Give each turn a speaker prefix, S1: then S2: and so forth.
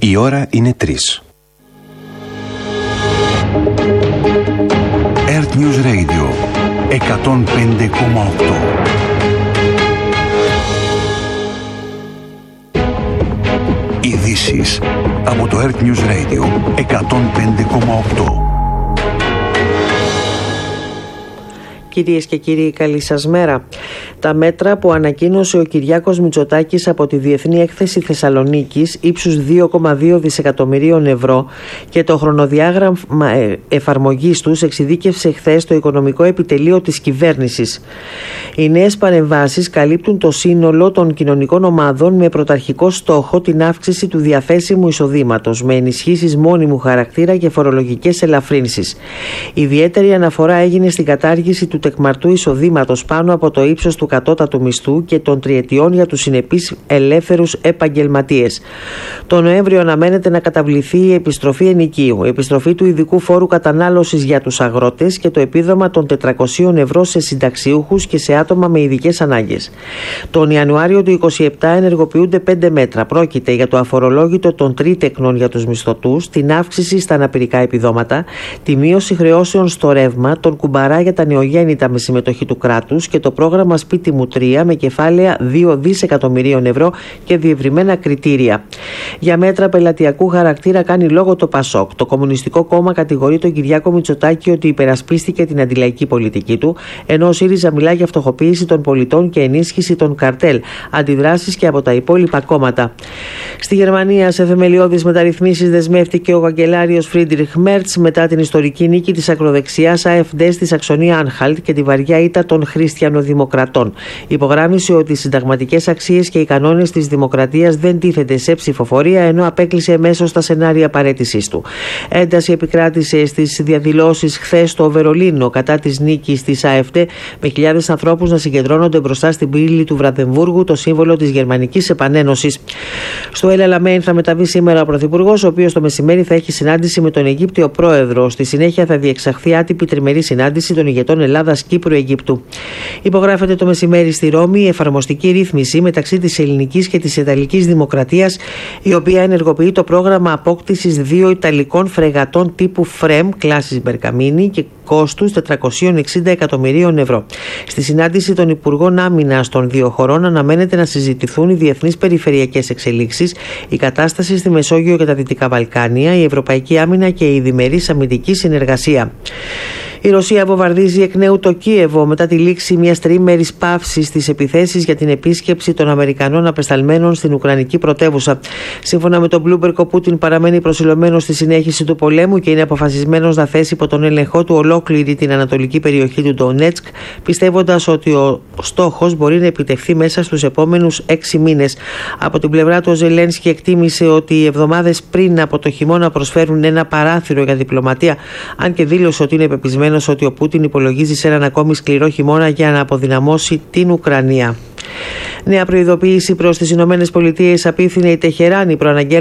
S1: Η ώρα είναι 3. Earth News Radio 105,8. Ειδήσεις από το Earth News Radio 105,8.
S2: Κυρίες και κύριοι, καλή σας μέρα. Τα μέτρα που ανακοίνωσε ο Κυριάκος Μητσοτάκης από τη Διεθνή Έκθεση Θεσσαλονίκης ύψους 2,2 δισεκατομμυρίων ευρώ και το χρονοδιάγραμμα εφαρμογής τους εξειδίκευσε χθες το Οικονομικό Επιτελείο της Κυβέρνησης. Οι νέες παρεμβάσεις καλύπτουν το σύνολο των κοινωνικών ομάδων με πρωταρχικό στόχο την αύξηση του διαθέσιμου εισοδήματος με ενισχύσεις μόνιμου χαρακτήρα και φορολογικές ελαφρύνσεις. Ιδιαίτερη αναφορά έγινε στην κατάργηση του τεκμαρτού εισοδήματος πάνω από το ύψος του κατώτατου μισθού και των τριετιών για τους συνεπείς ελεύθερους επαγγελματίες. Το Νοέμβριο αναμένεται να καταβληθεί η επιστροφή ενοικίου, η επιστροφή του ειδικού φόρου κατανάλωσης για τους αγρότες και το επίδομα των 400 ευρώ σε συνταξιούχους και σε άτομα με ειδικές ανάγκες. Τον Ιανουάριο του 2027 ενεργοποιούνται 5 μέτρα. Πρόκειται για το αφορολόγητο των τρίτεκνων για τους μισθωτούς, την αύξηση στα αναπηρικά επιδόματα, τη μείωση χρεώσεων στο ρεύμα, τον κουμπαρά για τα νεογέννητα με συμμετοχή του κράτους και το πρόγραμμα Σπίτι μου 3 με κεφάλαια 2 δισεκατομμυρίων ευρώ και διευρυμένα κριτήρια. Για μέτρα πελατειακού χαρακτήρα κάνει λόγο το ΠΑΣΟΚ. Το Κομμουνιστικό Κόμμα κατηγορεί τον Κυριάκο Μητσοτάκη ότι υπερασπίστηκε την αντιλαϊκή πολιτική του, ενώ ο ΣΥΡΙΖΑ μιλά για φτωχοποίηση των πολιτών και ενίσχυση των καρτέλ. Αντιδράσεις και από τα υπόλοιπα κόμματα. Στη Γερμανία, σε θεμελιώδεις μεταρρυθμίσεις δεσμεύτηκε ο καγκελάριος Φρίντριχ Μέρτς μετά την ιστορική νίκη της ακροδεξιάς AfD στη Σαξονία Άνχαλτ και τη βαριά ήττα των χριστιανοδημοκρατών. Υπογράμμισε ότι οι συνταγματικές αξίες και οι κανόνες της δημοκρατίας δεν τίθενται σε ψηφοφορία, ενώ απέκλεισε εμέσως τα σενάρια παραίτησής του. Ένταση επικράτησε στις διαδηλώσεις χθες στο Βερολίνο κατά της νίκης της AfD, με χιλιάδες ανθρώπους να συγκεντρώνονται μπροστά στην πύλη του Βραντεμβούργου, το σύμβολο της Γερμανικής Επανένωσης. Στο El Alamein θα μεταβεί σήμερα ο Πρωθυπουργός, ο οποίος το μεσημέρι θα έχει συνάντηση με τον Αιγύπτιο Πρόεδρο. Στη συνέχεια θα διεξαχθεί άτυπη τριμερή συνάντηση των ηγετών Ελλάδας, Κύπρου, Αιγύπτου. Υπογράφεται το μεσημέρι στη Ρώμη η εφαρμοστική ρύθμιση μεταξύ της ελληνικής και της ιταλικής δημοκρατίας, η οποία ενεργοποιεί το πρόγραμμα απόκτησης 2 ιταλικών φρεγατών τύπου FREM, κλάσης Μπερκαμίνη, και κόστους 460 εκατομμυρίων ευρώ. Στη συνάντηση των Υπουργών Άμυνας των δύο χωρών αναμένεται να συζητηθούν οι διεθνείς περιφερειακές εξελίξεις, η κατάσταση στη Μεσόγειο και τα Δυτικά Βαλκάνια, η ευρωπαϊκή άμυνα και η διμερής αμυντική συνεργασία. Η Ρωσία βομβαρδίζει εκ νέου το Κίεβο μετά τη λήξη μιας τριήμερης παύσης στις επιθέσεις για την επίσκεψη των Αμερικανών απεσταλμένων στην Ουκρανική πρωτεύουσα. Σύμφωνα με τον Bloomberg, ο Πούτιν παραμένει προσιλωμένος στη συνέχιση του πολέμου και είναι αποφασισμένος να θέσει υπό τον έλεγχό του ολόκληρη την ανατολική περιοχή του Ντονέτσκ, πιστεύοντας ότι ο στόχος μπορεί να επιτευχθεί μέσα στους επόμενους 6 μήνες. Από την πλευρά του, ο Ζελένσκι εκτίμησε ότι οι εβδομάδες πριν από το χειμώνα προσφέρουν ένα παράθυρο για διπλωματία, αν και δήλωσε ότι είναι πεπισμένος ότι ο Πούτιν υπολογίζει σε έναν ακόμη σκληρό χειμώνα για να αποδυναμώσει την Ουκρανία. Νέα προειδοποίηση προς τις Ηνωμένες Πολιτείες απίθυνε η Τεχεράνη, προαναγγέλλοντας